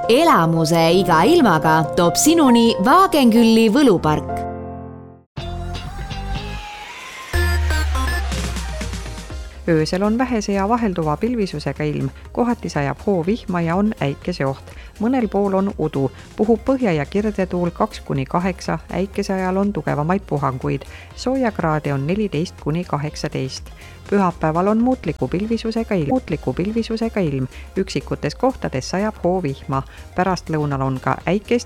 elamuse iga ilmaga toob sinuni Vaagenkülli võlupark. Öösel on vähese ja vahelduva pilvisusega ilm, kohati sajab hoovihma ja on äikeseoht. Mõnel pool on udu, puhub põhja- ja kirdetuul 2-8, äikese ajal on tugevamaid puhanguid. Soojakraade on 14-18. Pühapäeval on muutliku pilvisusega ilm, üksikutes kohtades sajab hoovihma. Pärastlõunal on ka äikest